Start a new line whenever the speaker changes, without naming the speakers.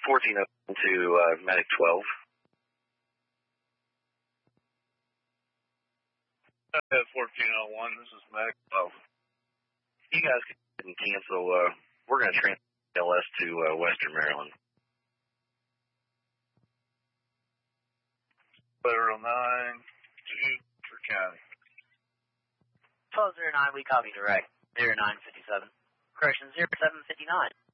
1401 to Medic 12.
1401, this is Medic 12.
You guys can cancel. We're going to transfer LS to Western Maryland.
Federal 9 to for County.
1209, we copy direct. 0957. Correction 0759.